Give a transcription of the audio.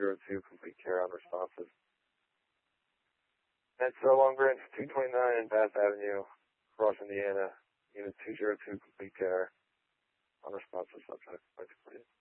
202, complete care unresponsive. And so Long Branch 229 Bath Avenue, Cross, Indiana, unit 202, complete care unresponsive subject.